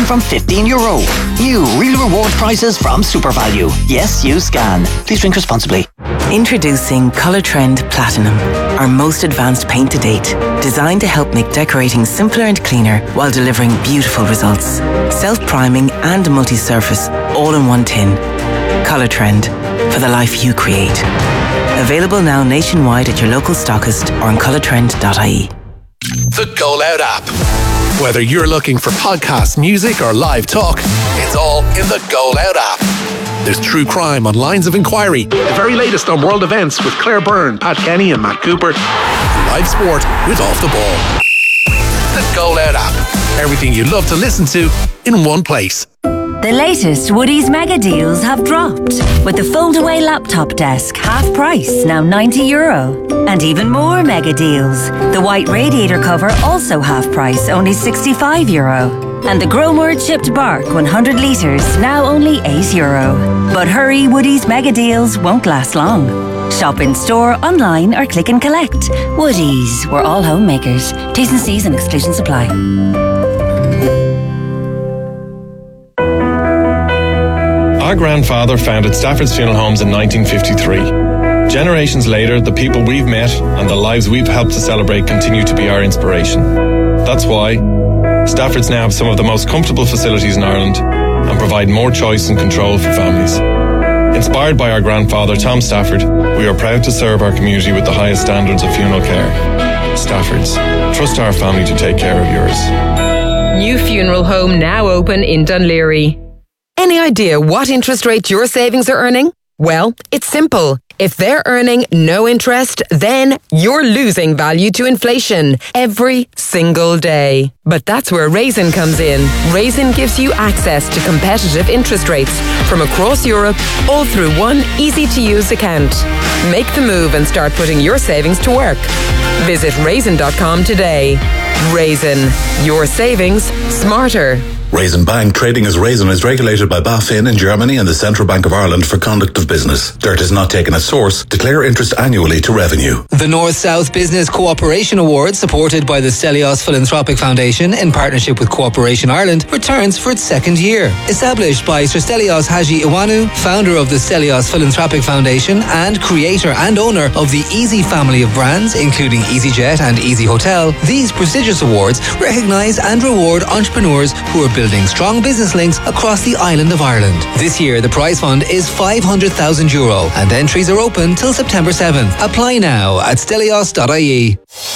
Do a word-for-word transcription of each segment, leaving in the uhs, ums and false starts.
from fifteen euro. New real reward prizes from SuperValu. Yes, you scan. Please drink responsibly. Introducing Colour Trend Platinum, our most advanced paint to date, designed to help make decorating simpler and cleaner while delivering beautiful results. Self-priming and multi-surface, all in one tin. Colour Trend, for the life you create. Available now nationwide at your local stockist or on colour trend dot I E. The Go Loud app. Whether you're looking for podcasts, music or live talk, it's all in the Go Loud app. There's true crime on Lines of Inquiry, the very latest on world events with Claire Byrne, Pat Kenny and Matt Cooper, and live sport with Off the Ball. The Go Loud app. Everything you love to listen to in one place. The latest Woodies mega deals have dropped, with the fold-away laptop desk half price, now ninety euro. And even more mega deals. The white radiator cover also half price, only sixty-five euro. And the Gromor chipped bark one hundred litres, now only eight euro. But hurry, Woodies mega deals won't last long. Shop in store, online or click and collect. Woodies, we're all homemakers. T's and C's and exclusions apply. Our grandfather founded Stafford's Funeral Homes in nineteen fifty-three. Generations later, the people we've met and the lives we've helped to celebrate continue to be our inspiration. That's why Stafford's now have some of the most comfortable facilities in Ireland and provide more choice and control for families. Inspired by our grandfather, Tom Stafford, we are proud to serve our community with the highest standards of funeral care. Stafford's. Trust our family to take care of yours. New funeral home now open in Dunleary. Any idea what interest rate your savings are earning? Well, it's simple. If they're earning no interest, then you're losing value to inflation every single day. But that's where Raisin comes in. Raisin gives you access to competitive interest rates from across Europe, all through one easy-to-use account. Make the move and start putting your savings to work. Visit raisin dot com today. Raisin, your savings smarter. Raisin Bank, trading as Raisin, is regulated by BaFin in Germany and the Central Bank of Ireland for conduct of business. Dirt is not taken as source. Declare interest annually to revenue. The North-South Business Cooperation Award, supported by the Stelios Philanthropic Foundation in partnership with Cooperation Ireland, returns for its second year. Established by Sir Stelios Haji Iwanu, founder of the Stelios Philanthropic Foundation and creator and owner of the Easy family of brands, including EasyJet and Easy Hotel, these prestigious awards recognise and reward entrepreneurs who are building strong business links across the island of Ireland. This year, the prize fund is five hundred thousand euro and entries are open till September seventh. Apply now at stelios dot I E.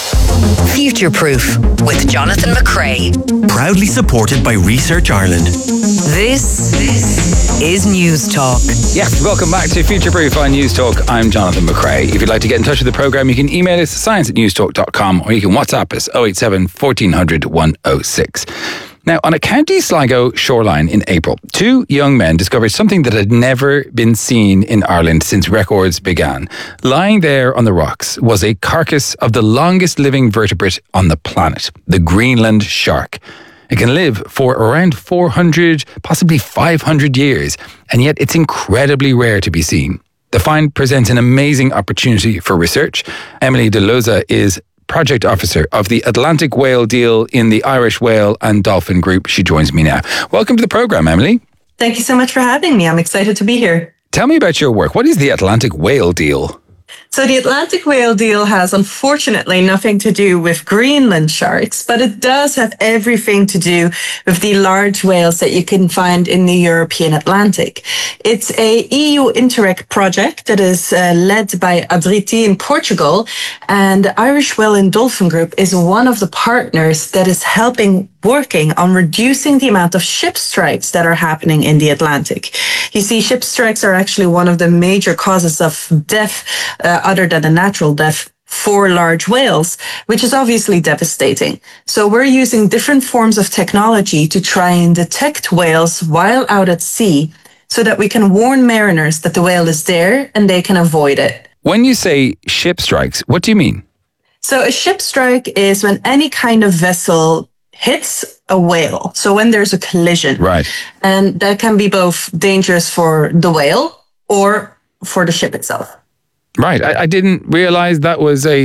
Future Proof with Jonathan McCrea. Proudly supported by Research Ireland. This, this is News Talk. Yes, welcome back to Future Proof on News Talk. I'm Jonathan McCrea. If you'd like to get in touch with the programme, you can email us science at newstalk dot com or you can WhatsApp us oh eight seven, fourteen hundred, one oh six. Now, on a County Sligo shoreline in April, two young men discovered something that had never been seen in Ireland since records began. Lying there on the rocks was a carcass of the longest living vertebrate on the planet, the Greenland shark. It can live for around four hundred, possibly five hundred years, and yet it's incredibly rare to be seen. The find presents an amazing opportunity for research. Emily De Loza is Project Officer of the Atlantic Whale Deal in the Irish Whale and Dolphin Group. She joins me now. Welcome to the programme, Emily. Thank you so much for having me. I'm excited to be here. Tell me about your work. What is the Atlantic Whale Deal? So the Atlantic Whale Deal has unfortunately nothing to do with Greenland sharks, but it does have everything to do with the large whales that you can find in the European Atlantic. It's a E U Interreg project that is uh, led by Abriti in Portugal, and the Irish Whale and Dolphin Group is one of the partners that is helping working on reducing the amount of ship strikes that are happening in the Atlantic. You see, ship strikes are actually one of the major causes of death, uh, other than a natural death, for large whales, which is obviously devastating. So we're using different forms of technology to try and detect whales while out at sea so that we can warn mariners that the whale is there and they can avoid it. When you say ship strikes, what do you mean? So a ship strike is when any kind of vessel hits a whale. So when there's a collision. Right. And that can be both dangerous for the whale or for the ship itself. Right. I, I didn't realize that was a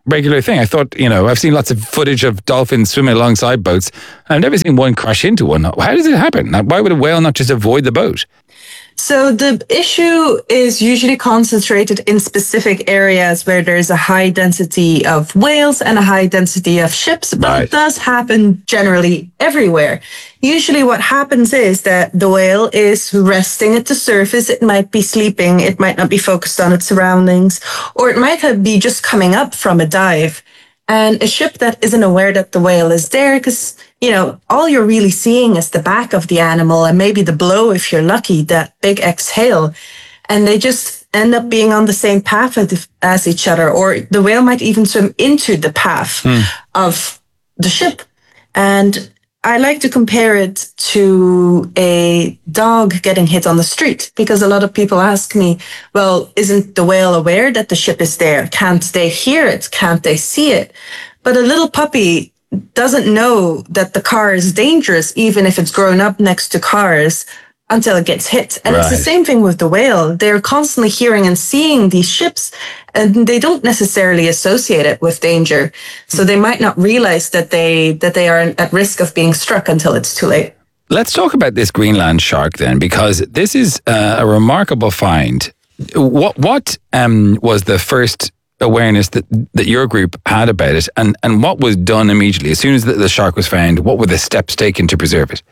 regular thing. I thought, you know, I've seen lots of footage of dolphins swimming alongside boats. I've never seen one crash into one. How does it happen? Why would a whale not just avoid the boat? So the issue is usually concentrated in specific areas where there's a high density of whales and a high density of ships, but Right. it does happen generally everywhere. Usually what happens is that the whale is resting at the surface. It might be sleeping. It might not be focused on its surroundings, or it might have- be just coming up from a dive. And a ship that isn't aware that the whale is there, because, you know, all you're really seeing is the back of the animal and maybe the blow, if you're lucky, that big exhale. And they just end up being on the same path as, as each other, or the whale might even swim into the path of the ship. And I like to compare it to a dog getting hit on the street, because a lot of people ask me, well, isn't the whale aware that the ship is there? Can't they hear it? Can't they see it? But a little puppy doesn't know that the car is dangerous, even if it's grown up next to cars, until it gets hit. And it's the Right. same thing with the whale. They're constantly hearing and seeing these ships, and they don't necessarily associate it with danger. So they might not realize that they that they are at risk of being struck until it's too late. Let's talk about this Greenland shark then, because this is uh, a remarkable find. What what um, was the first awareness that that your group had about it, and and what was done immediately as soon as the, the shark was found? What were the steps taken to preserve it?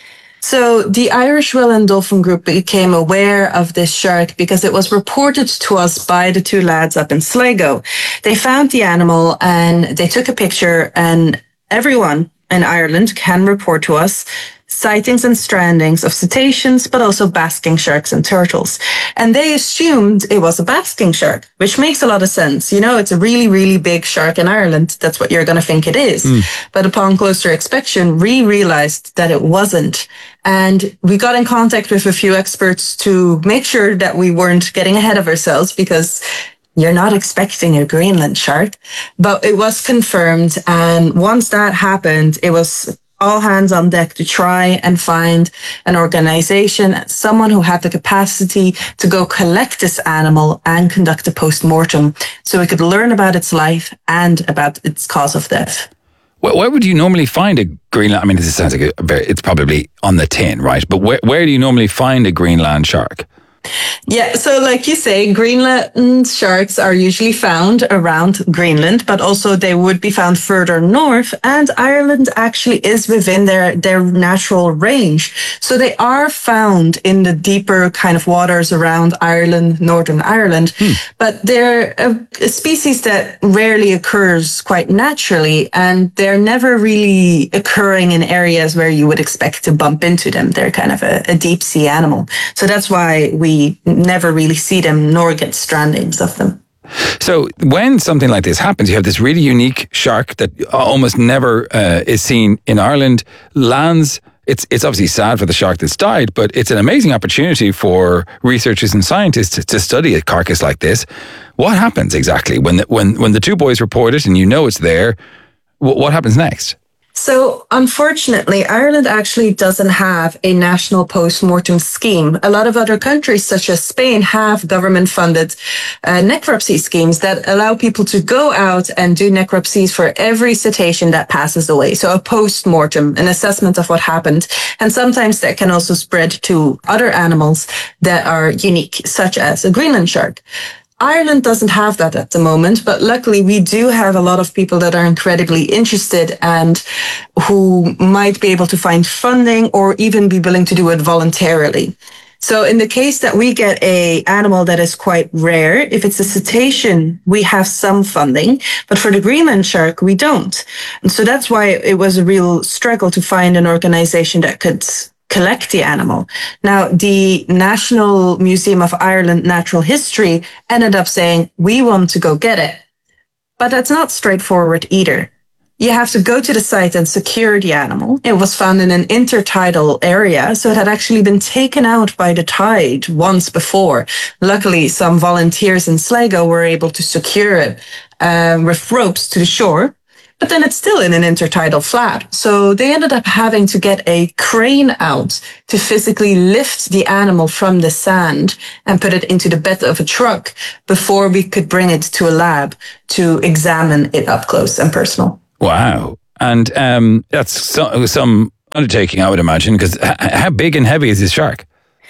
So the Irish Whale and Dolphin Group became aware of this shark because it was reported to us by the two lads up in Sligo. They found the animal and they took a picture, and everyone in Ireland can report to us sightings and strandings of cetaceans, but also basking sharks and turtles. And they assumed it was a basking shark, which makes a lot of sense. You know, it's a really, really big shark in Ireland. That's what you're going to think it is. Mm. But upon closer inspection, we realized that it wasn't. And we got in contact with a few experts to make sure that we weren't getting ahead of ourselves, because you're not expecting a Greenland shark. But it was confirmed. And once that happened, it was all hands on deck to try and find an organization, someone who had the capacity to go collect this animal and conduct a post-mortem so we could learn about its life and about its cause of death. Where, where would you normally find a Greenland? I mean, this sounds like a very, it's probably on the tin, right? But where, where do you normally find a Greenland shark? Yeah, so like you say, Greenland sharks are usually found around Greenland, but also they would be found further north, and Ireland actually is within their, their natural range. So they are found in the deeper kind of waters around Ireland, Northern Ireland, hmm. but they're a, a species that rarely occurs quite naturally, and they're never really occurring in areas where you would expect to bump into them. They're kind of a, a deep sea animal. So that's why we We never really see them nor get strandings of them. So when something like this happens, you have this really unique shark that almost never uh, is seen in Ireland, lands. It's it's obviously sad for the shark that's died, but it's an amazing opportunity for researchers and scientists to, to study a carcass like this. What happens exactly when the, when when the two boys report it and you know it's there? What, what happens next? So, unfortunately, Ireland actually doesn't have a national post-mortem scheme. A lot of other countries, such as Spain, have government-funded uh, necropsy schemes that allow people to go out and do necropsies for every cetacean that passes away. So, a post-mortem, an assessment of what happened. And sometimes that can also spread to other animals that are unique, such as a Greenland shark. Ireland doesn't have that at the moment, but luckily we do have a lot of people that are incredibly interested and who might be able to find funding or even be willing to do it voluntarily. So in the case that we get a animal that is quite rare, if it's a cetacean, we have some funding, but for the Greenland shark, we don't. And so that's why it was a real struggle to find an organization that could collect the animal. Now, the National Museum of Ireland Natural History ended up saying, we want to go get it. But that's not straightforward either. You have to go to the site and secure the animal. It was found in an intertidal area, so it had actually been taken out by the tide once before. Luckily, some volunteers in Sligo were able to secure it uh, with ropes to the shore. but then it's still in an intertidal flat. So they ended up having to get a crane out to physically lift the animal from the sand and put it into the bed of a truck before we could bring it to a lab to examine it up close and personal. Wow. And um, that's so, some undertaking, I would imagine, because h- how big and heavy is this shark?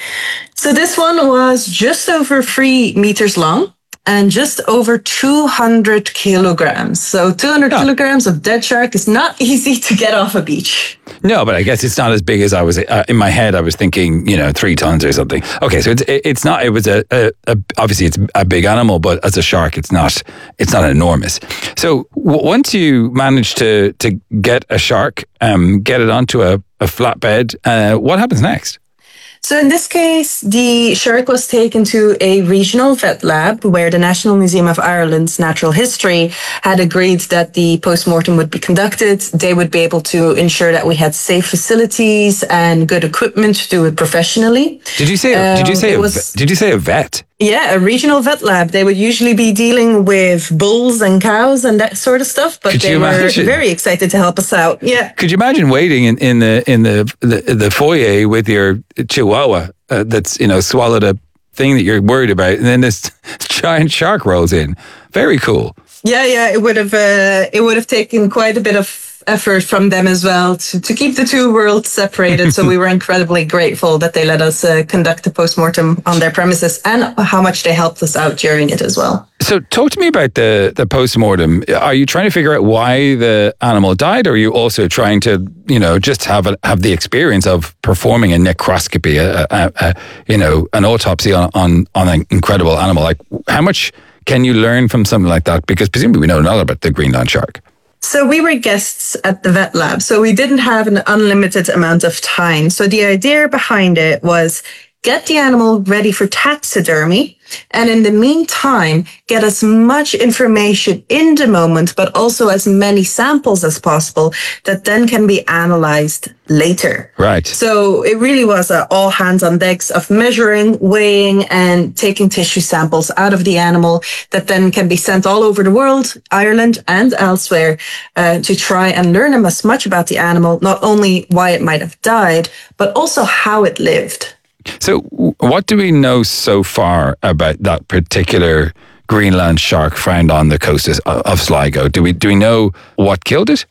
So this one was just over three meters long and just over two hundred kilograms. So two hundred oh. kilograms of dead shark is not easy to get off a beach. No, but I guess it's not as big as I was, uh, in my head, I was thinking, you know, three tons or something. Okay, so it's it's not, it was a, a, a obviously it's a big animal, but as a shark, it's not, it's not enormous. So w- once you manage to, to get a shark, um, get it onto a, a flatbed, uh, what happens next? So in this case, the shark was taken to a regional vet lab where the National Museum of Ireland's Natural History had agreed that the postmortem would be conducted. They would be able to ensure that we had safe facilities and good equipment to do it professionally. Did you say? Um, did you say? A, was, did you say a vet? Yeah, a regional vet lab. They would usually be dealing with bulls and cows and that sort of stuff, but they were imagine? very excited to help us out. Yeah. Could you imagine waiting in, in the in the, the the foyer with your chihuahua uh, that's, you know, swallowed a thing that you're worried about, and then this giant shark rolls in? Very cool. Yeah, yeah. It would have uh, it would have taken quite a bit of effort from them as well to, to keep the two worlds separated. So we were incredibly grateful that they let us uh, conduct the postmortem on their premises and how much they helped us out during it as well. So talk to me about the, the postmortem. Are you trying to figure out why the animal died, or are you also trying to, you know, just have a, have the experience of performing a necroscopy, a, a, a, you know, an autopsy on, on, on an incredible animal? Like, how much can you learn from something like that? Because presumably we know a lot about the Greenland shark. So we were guests at the vet lab, so we didn't have an unlimited amount of time. So the idea behind it was get the animal ready for taxidermy, and in the meantime, get as much information in the moment, but also as many samples as possible that then can be analyzed later. Right. So it really was a all hands on decks of measuring, weighing, and taking tissue samples out of the animal that then can be sent all over the world, Ireland and elsewhere, uh, to try and learn as much about the animal, not only why it might have died, but also how it lived. So what do we know so far about that particular Greenland shark found on the coast of Sligo? Do we do we know what killed it?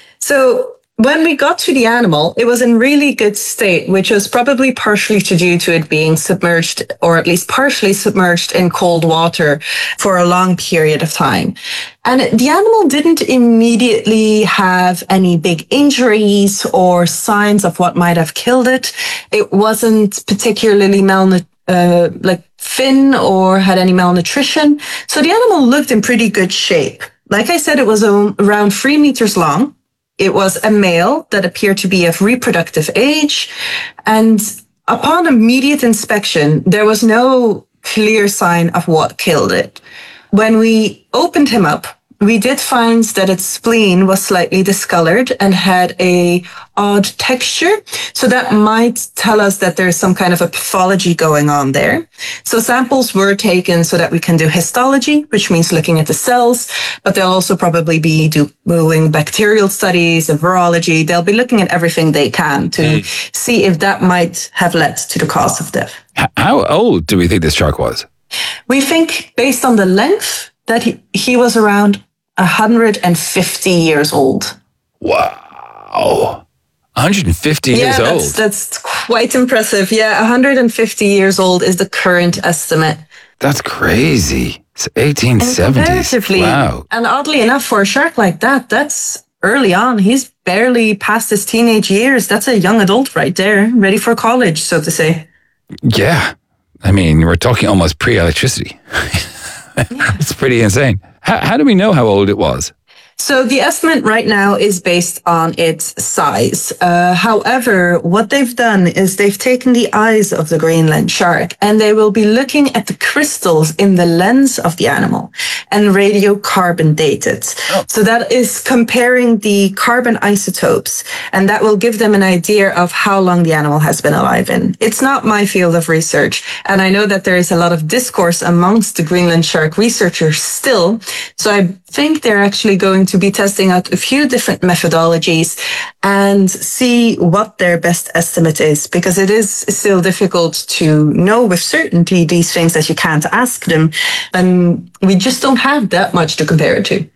So when we got to the animal, it was in really good state, which was probably partially to due to it being submerged, or at least partially submerged in cold water for a long period of time. And the animal didn't immediately have any big injuries or signs of what might have killed it. It wasn't particularly malnourished. Uh, like thin or had any malnutrition. So the animal looked in pretty good shape. Like I said, it was um, around three meters long. It was a male that appeared to be of reproductive age. And upon immediate inspection, there was no clear sign of what killed it. When we opened him up, we did find that its spleen was slightly discolored and had a odd texture. So that might tell us that there's some kind of a pathology going on there. So samples were taken so that we can do histology, which means looking at the cells, but they'll also probably be doing bacterial studies and virology. They'll be looking at everything they can to mm. see if that might have led to the cause of death. How old do we think this shark was? We think, based on the length, that he, he was around one hundred fifty years old. Wow. one hundred fifty yeah, years that's, old. That's quite impressive. Yeah, one hundred fifty years old is the current estimate. That's crazy. It's eighteen seventies. Wow. And oddly enough, for a shark like that, that's early on. He's barely past his teenage years. That's a young adult right there, ready for college, so to say. Yeah. I mean, we're talking almost pre-electricity. It's pretty insane. How, how do we know how old it was? So the estimate right now is based on its size. Uh, however, what they've done is they've taken the eyes of the Greenland shark and they will be looking at the crystals in the lens of the animal and radiocarbon dated. Oh. So that is comparing the carbon isotopes, and that will give them an idea of how long the animal has been alive in. It's not my field of research, and I know that there is a lot of discourse amongst the Greenland shark researchers still. So I think they're actually going to be testing out a few different methodologies and see what their best estimate is, because it is still difficult to know with certainty these things that you can't ask them. And we just don't have that much to compare it to.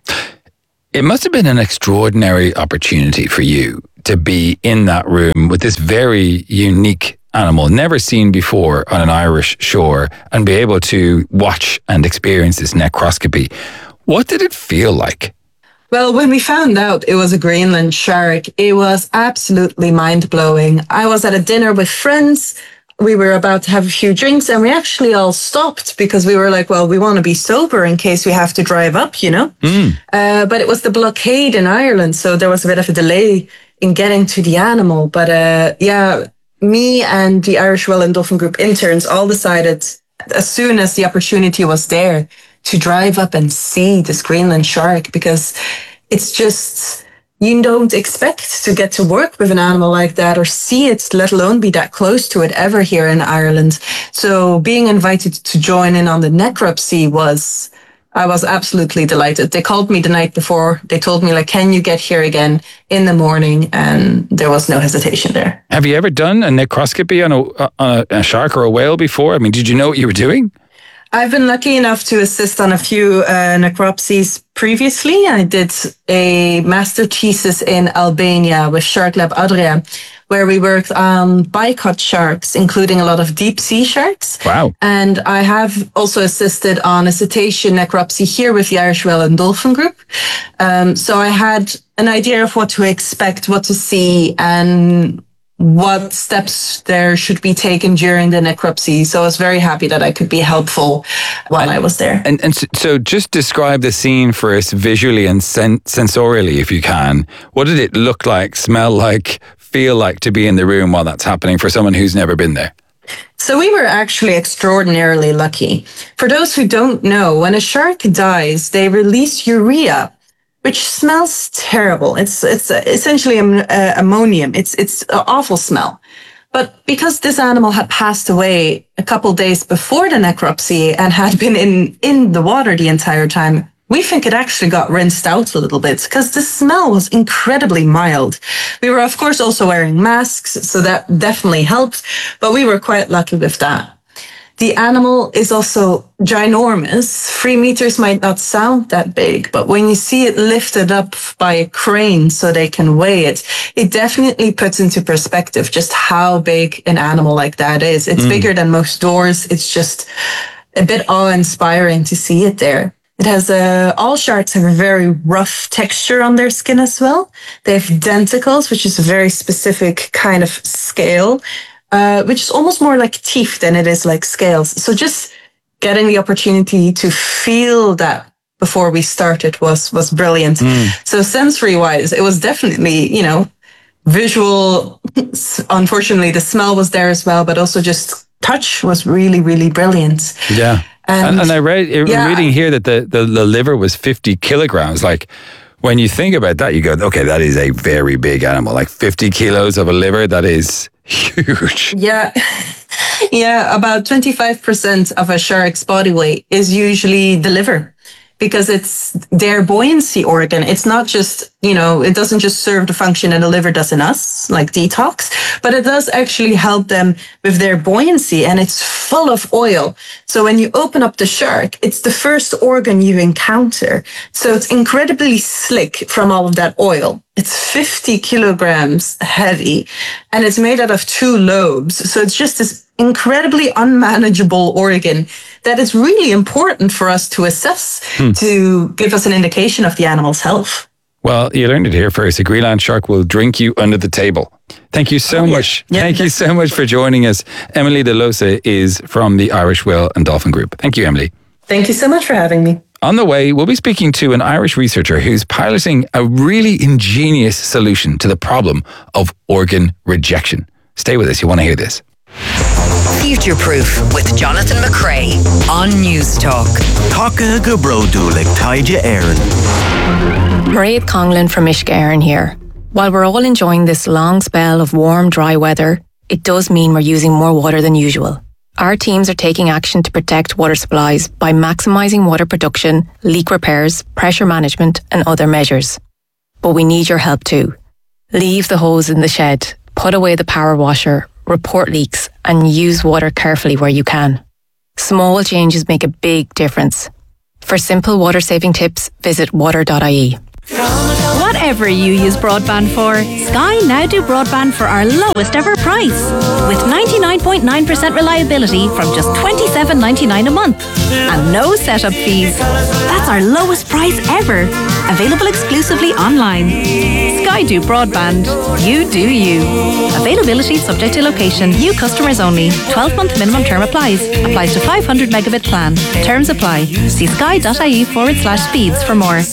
It must have been an extraordinary opportunity for you to be in that room with this very unique animal, never seen before on an Irish shore, and be able to watch and experience this necroscopy. What did it feel like? Well, when we found out it was a Greenland shark, it was absolutely mind-blowing. I was at a dinner with friends. We were about to have a few drinks, and we actually all stopped because we were like, well, we want to be sober in case we have to drive up, you know? Mm. Uh, but it was the blockade in Ireland, so there was a bit of a delay in getting to the animal. But uh, yeah, me and the Irish Whale and Dolphin Group interns all decided, as soon as the opportunity was there, to drive up and see this Greenland shark, because it's just, you don't expect to get to work with an animal like that or see it, let alone be that close to it ever here in Ireland. So being invited to join in on the necropsy was, I was absolutely delighted. They called me the night before. They told me, like, can you get here again in the morning? And there was no hesitation there. Have you ever done a necroscopy on a, on a, a shark or a whale before? I mean, did you know what you were doing? I've been lucky enough to assist on a few uh, necropsies previously. I did a master thesis in Albania with Shark Lab Adria, where we worked on bicot sharks, including a lot of deep sea sharks. Wow. And I have also assisted on a cetacean necropsy here with the Irish Whale and Dolphin Group. Um, so I had an idea of what to expect, what to see, and what steps there should be taken during the necropsy. So I was very happy that I could be helpful while and, I was there. And, and so just describe the scene for us visually and sen- sensorially, if you can. What did it look like, smell like, feel like to be in the room while that's happening for someone who's never been there? So we were actually extraordinarily lucky. For those who don't know, when a shark dies, they release urea, which smells terrible. It's it's essentially uh, ammonium. It's it's an awful smell. But because this animal had passed away a couple days before the necropsy and had been in, in the water the entire time, we think it actually got rinsed out a little bit because the smell was incredibly mild. We were, of course, also wearing masks, so that definitely helped, but we were quite lucky with that. The animal is also ginormous. Three meters might not sound that big, but when you see it lifted up by a crane so they can weigh it, it definitely puts into perspective just how big an animal like that is. It's mm. bigger than most doors. It's just a bit awe-inspiring to see it there. It has a, all sharks have a very rough texture on their skin as well. They have denticles, which is a very specific kind of scale. Uh, which is almost more like teeth than it is like scales. So just getting the opportunity to feel that before we started was was brilliant. Mm. So sensory-wise, it was definitely, you know, visual. Unfortunately, the smell was there as well, but also just touch was really, really brilliant. Yeah. And, and, and I read, yeah. reading here that the, the, the liver was fifty kilograms. Like, when you think about that, you go, okay, that is a very big animal. Like fifty kilos of a liver, that is huge. Yeah. Yeah, about twenty-five percent of a shark's body weight is usually the liver, because it's their buoyancy organ. It's not just, you know, it doesn't just serve the function that the liver does in us, like detox, but it does actually help them with their buoyancy, and it's full of oil. So when you open up the shark, it's the first organ you encounter. So it's incredibly slick from all of that oil. It's fifty kilograms heavy, and it's made out of two lobes. So it's just this incredibly unmanageable organ that is really important for us to assess hmm. to give us an indication of the animal's health. Well, you learned it here first. A Greenland shark will drink you under the table. Thank you so oh, much. Yeah. Thank you so much for joining us. Emily De Losa is from the Irish Whale and Dolphin Group. Thank you, Emily. Thank you so much for having me. On the way, we'll be speaking to an Irish researcher who's piloting a really ingenious solution to the problem of organ rejection. Stay with us. You want to hear this. Future Proof with Jonathan McCrea on News Talk. Taka Gabrodulik Taija Aaron. Mairead Conglin from Uisce Éireann here. While we're all enjoying this long spell of warm, dry weather, it does mean we're using more water than usual. Our teams are taking action to protect water supplies by maximising water production, leak repairs, pressure management and other measures. But we need your help too. Leave the hose in the shed, put away the power washer, report leaks and use water carefully where you can. Small changes make a big difference. For simple water saving tips, visit water dot I E. Whatever you use broadband for, Sky now do broadband for our lowest ever price. With ninety-nine point nine percent reliability from just twenty-seven ninety-nine a month. And no setup fees. That's our lowest price ever. Available exclusively online. Sky do broadband. You do you. Availability subject to location. New customers only. twelve month minimum term applies. Applies to five hundred megabit plan. Terms apply. See sky dot I E forward slash speeds for more.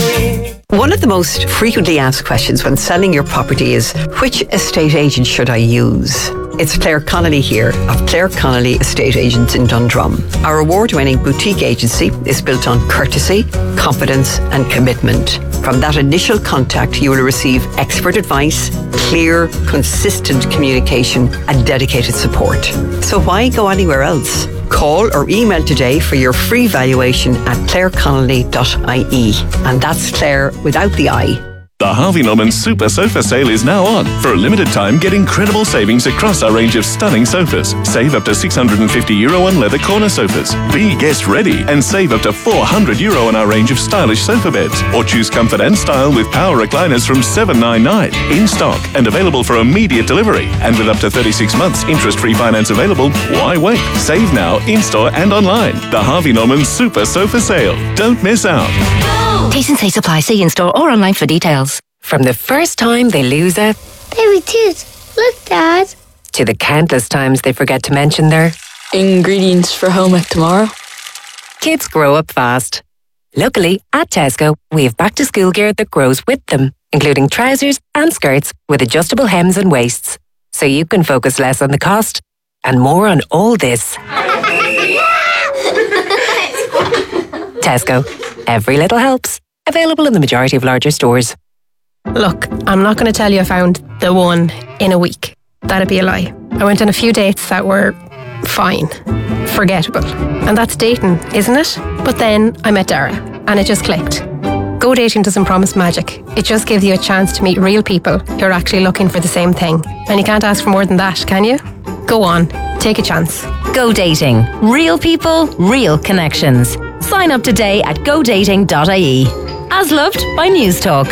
One of the most frequently asked questions when selling your property is, which estate agent should I use? It's Claire Connolly here of Claire Connolly Estate Agents in Dundrum. Our award-winning boutique agency is built on courtesy, confidence and commitment. From that initial contact, you will receive expert advice, clear, consistent communication and dedicated support. So why go anywhere else? Call or email today for your free valuation at claire connolly dot I E. And that's Claire without the I. The Harvey Norman Super Sofa Sale is now on. For a limited time, get incredible savings across our range of stunning sofas. Save up to six hundred fifty euro on leather corner sofas. Be guest ready and save up to four hundred euro on our range of stylish sofa beds. Or choose comfort and style with power recliners from seven ninety-nine. In stock and available for immediate delivery. And with up to thirty-six months interest-free finance available, why wait? Save now, in-store and online. The Harvey Norman Super Sofa Sale. Don't miss out. T's and C's apply. See in-store or online for details. From the first time they lose a baby tooth, look, Dad, to the countless times they forget to mention their ingredients for home ec tomorrow. Kids grow up fast. Luckily, at Tesco, we have back-to-school gear that grows with them, including trousers and skirts with adjustable hems and waists, so you can focus less on the cost and more on all this. Tesco. Every little helps. Available in the majority of larger stores. Look, I'm not going to tell you I found the one in a week. That'd be a lie. I went on a few dates that were fine, forgettable. And that's dating, isn't it? But then I met Dara and it just clicked. Go dating doesn't promise magic. It just gives you a chance to meet real people who are actually looking for the same thing. And you can't ask for more than that, can you? Go on, take a chance. Go dating. Real people, real connections. Sign up today at go dating dot I E. As loved by News Talk.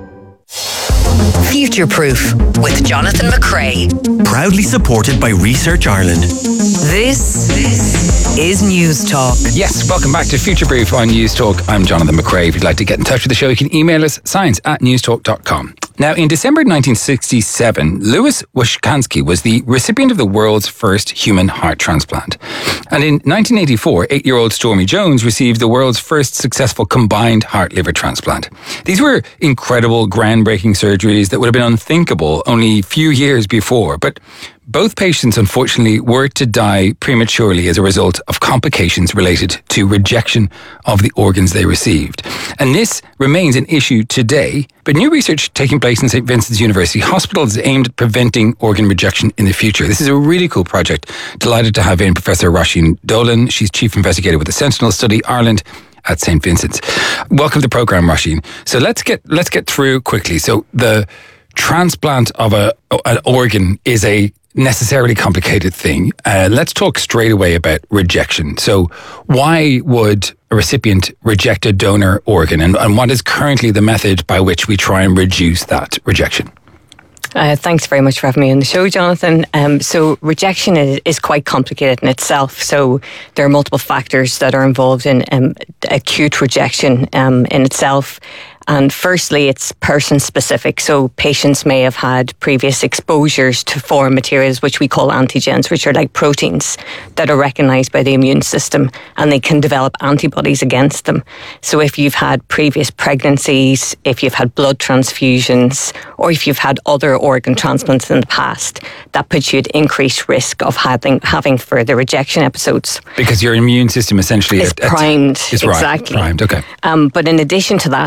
Future Proof with Jonathan McCrea. Proudly supported by Research Ireland. This, this is News Talk. Yes, welcome back to Future Proof on News Talk. I'm Jonathan McCrea. If you'd like to get in touch with the show, you can email us, science at newstalk dot com. Now, in December nineteen sixty-seven, Louis Washkansky was the recipient of the world's first human heart transplant. And in nineteen eighty-four, eight-year-old Stormy Jones received the world's first successful combined heart-liver transplant. These were incredible, groundbreaking surgeries that would have been unthinkable only a few years before. But both patients, unfortunately, were to die prematurely as a result of complications related to rejection of the organs they received. And this remains an issue today, but new research taking place in Saint Vincent's University Hospital is aimed at preventing organ rejection in the future. This is a really cool project. Delighted to have in Professor Roisin Dolan. She's Chief Investigator with the Sentinel Study Ireland at Saint Vincent's. Welcome to the programme, Roisin. So let's get let's get through quickly. So the transplant of a an organ is a necessarily complicated thing. Uh, let's talk straight away about rejection. So why would a recipient reject a donor organ, and, and what is currently the method by which we try and reduce that rejection? Uh, thanks very much for having me on the show, Jonathan. Um, so rejection is, is quite complicated in itself. So there are multiple factors that are involved in um, acute rejection um, in itself. And firstly, it's person specific. So patients may have had previous exposures to foreign materials, which we call antigens, which are like proteins that are recognized by the immune system, and they can develop antibodies against them. So if you've had previous pregnancies, if you've had blood transfusions, or if you've had other organ transplants in the past, that puts you at increased risk of having having further rejection episodes. Because your immune system essentially is primed. Is exactly. Primed, okay. Um, but in addition to that, then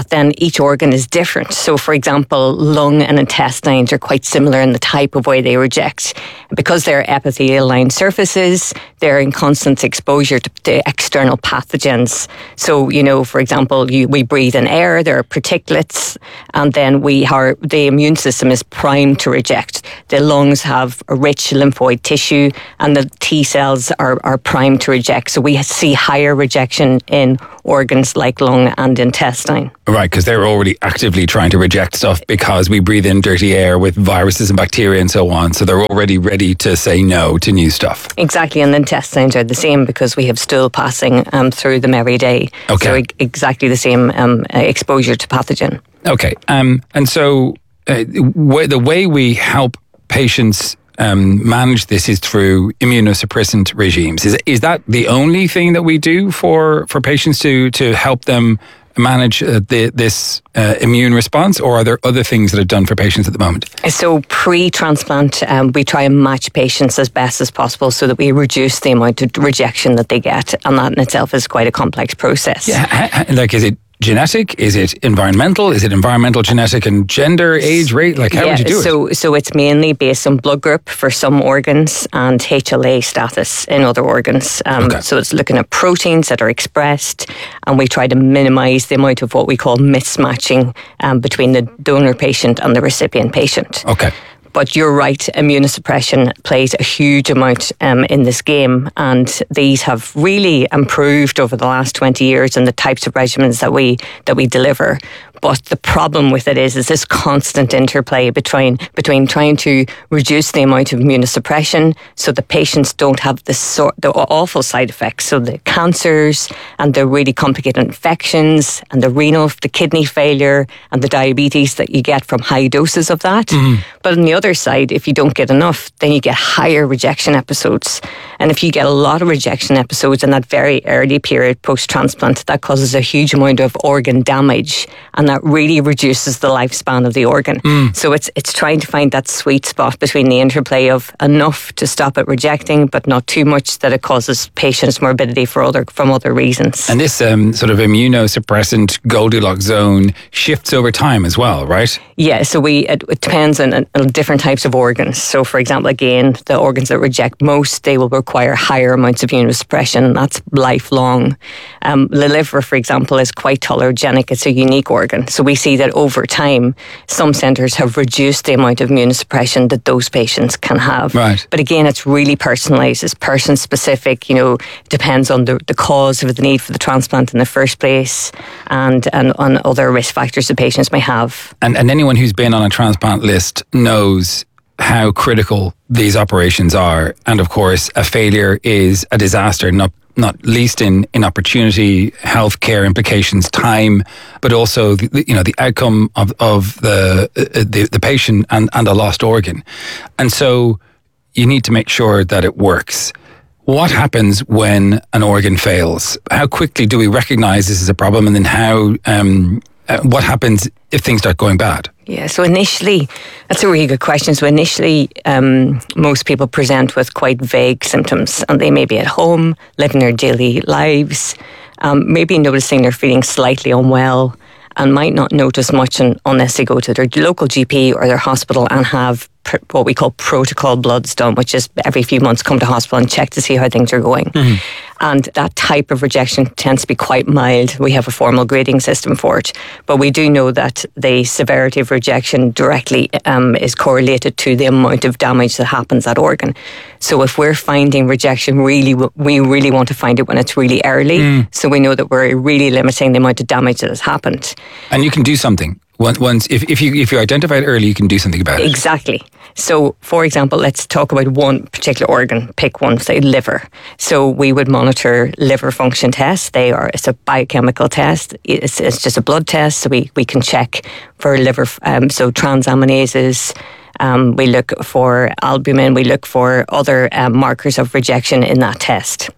each organ is different. So, for example, lung and intestines are quite similar in the type of way they reject. Because they're epithelial-lined surfaces, they're in constant exposure to, to external pathogens. So, you know, for example, you, we breathe in air, there are particulates, and then we are, the immune system is primed to reject. The lungs have a rich lymphoid tissue, and the T cells are, are primed to reject. So we see higher rejection in organs like lung and intestine. Right, because they're already actively trying to reject stuff because we breathe in dirty air with viruses and bacteria and so on. So they're already ready to say no to new stuff. Exactly, and the intestines are the same because we have stool passing um, through them every day. Okay. So e- exactly the same um, exposure to pathogen. Okay, um, and so uh, w- the way we help patients Um, manage this is through immunosuppressant regimes. Is is that the only thing that we do for, for patients to, to help them manage uh, the, this uh, immune response, or are there other things that are done for patients at the moment? So pre-transplant, um, we try and match patients as best as possible so that we reduce the amount of rejection that they get, and that in itself is quite a complex process. Yeah, like is it genetic? Is it environmental? Is it environmental, genetic, and gender, age, rate? Like, how yeah, would you do so, it? So it's mainly based on blood group for some organs and H L A status in other organs. Um, Okay. So it's looking at proteins that are expressed, and we try to minimise the amount of what we call mismatching um, between the donor patient and the recipient patient. Okay. But you're right, immunosuppression plays a huge amount um, in this game, and these have really improved over the last twenty years in the types of regimens that we that we deliver. But the problem with it is, is this constant interplay between between trying to reduce the amount of immunosuppression so the patients don't have the sort the awful side effects, so the cancers and the really complicated infections and the renal, the kidney failure and the diabetes that you get from high doses of that. Mm-hmm. But on the other side, if you don't get enough, then you get higher rejection episodes. And if you get a lot of rejection episodes in that very early period post-transplant, that causes a huge amount of organ damage, and that really reduces the lifespan of the organ. Mm. So it's it's trying to find that sweet spot between the interplay of enough to stop it rejecting, but not too much that it causes patients morbidity for other from other reasons. And this um, sort of immunosuppressant Goldilocks zone shifts over time as well, right? Yeah, so we it, it depends on, on different types of organs. So, for example, again, the organs that reject most, they will require higher amounts of immunosuppression, and that's lifelong. Um, the liver, for example, is quite tolerogenic. It's a unique organ. So we see that over time, some centres have reduced the amount of immunosuppression that those patients can have. Right. But again, it's really personalised. It's person-specific. You know, it depends on the, the cause of the need for the transplant in the first place, and, and on other risk factors the patients may have. And, and anyone who's been on a transplant list knows how critical these operations are. And of course, a failure is a disaster, not not least in, in opportunity, healthcare implications, time, but also the, you know the outcome of, of the, the the patient and, and a lost organ. And so you need to make sure that it works. What happens when an organ fails? How quickly do we recognize this as a problem, and then how um, uh, what happens if things start going bad? Yeah, so initially, that's a really good question. So initially, um, most people present with quite vague symptoms, and they may be at home, living their daily lives, um, maybe noticing they're feeling slightly unwell, and might not notice much un- unless they go to their local G P or their hospital and have pr- what we call protocol bloods done, which is every few months come to hospital and check to see how things are going. Mm-hmm. And that type of rejection tends to be quite mild. We have a formal grading system for it. But we do know that the severity of rejection directly um, is correlated to the amount of damage that happens to that organ. So if we're finding rejection, really, we really want to find it when it's really early. Mm. So we know that we're really limiting the amount of damage that has happened. And you can do something. Once, if, if you if you identify it early, you can do something about it. Exactly. So, for example, let's talk about one particular organ. Pick one, say liver. So we would monitor liver function tests. They are it's a biochemical test. It's, it's just a blood test, so we, we can check for liver. Um, so transaminases. Um, we look for albumin. We look for other um, markers of rejection in that test.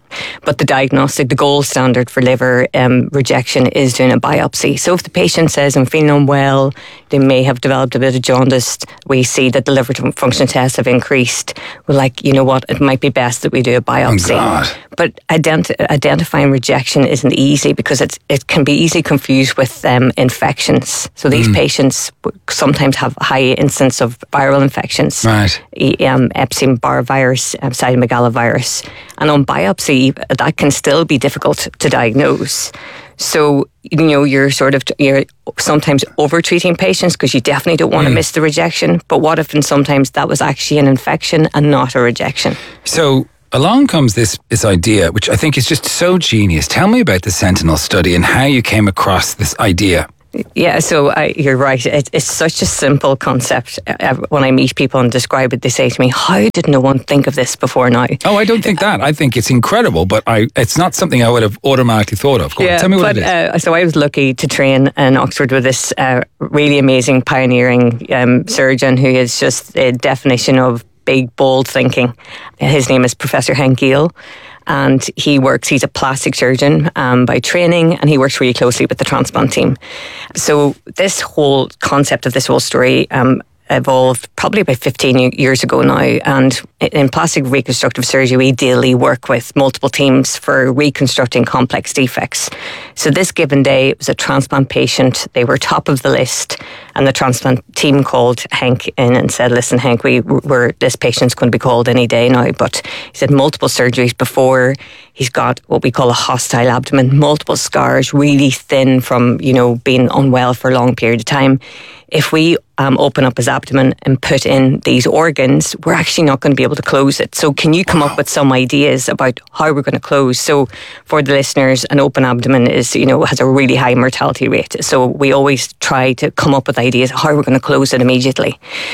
But the diagnostic, the gold standard for liver um, rejection is doing a biopsy. So if the patient says, I'm feeling unwell, they may have developed a bit of jaundice, we see that the liver function tests have increased, we're like, you know what, it might be best that we do a biopsy. Oh God. But ident- identifying rejection isn't easy because it's, it can be easily confused with um, infections. So these mm. patients sometimes have high incidence of viral infections. Right. Um, Epstein-Barr virus, um, cytomegalovirus. And on biopsy, that can still be difficult to diagnose. So, you know, you're sort of, you're sometimes over-treating patients because you definitely don't want mm. to miss the rejection. But what if and sometimes that was actually an infection and not a rejection? So along comes this, this idea, which I think is just so genius. Tell me about the Sentinel study and how you came across this idea. Yeah, so I, you're right. It, it's such a simple concept. Uh, when I meet people and describe it, they say to me, how did no one think of this before now? Oh, I don't think that. I think it's incredible, but I it's not something I would have automatically thought of. Go yeah, on, tell me what but, it is. Uh, so I was lucky to train in Oxford with this uh, really amazing, pioneering um, surgeon who is just the definition of big, bold thinking. His name is Professor Henk Giel. And he works, he's a plastic surgeon um, by training, and he works really closely with the transplant team. So this whole concept of this whole story um, evolved probably about fifteen years ago now. And in plastic reconstructive surgery, we daily work with multiple teams for reconstructing complex defects. So this given day, it was a transplant patient. They were top of the list. And the transplant team called Henk in and said, listen, Henk, we were, this patient's going to be called any day now. But he said multiple surgeries before. He's got what we call a hostile abdomen, multiple scars, really thin from, you know, being unwell for a long period of time. If we um, open up his abdomen and put in these organs, we're actually not going to be able to close it. So can you come wow. up with some ideas about how we're going to close? So for the listeners, an open abdomen is, you know, has a really high mortality rate. So we always try to come up with ideas how we're going to close it immediately.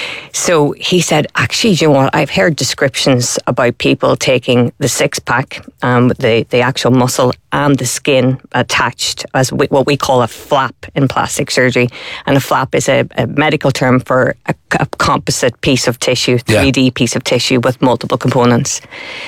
So he said, actually, you know what? I've heard descriptions about people taking the six pack, um, the, the actual muscle and the skin attached as we, what we call a flap in plastic surgery. And a flap is a, a medical term for a, a composite piece of tissue, three D yeah. piece of tissue with multiple components.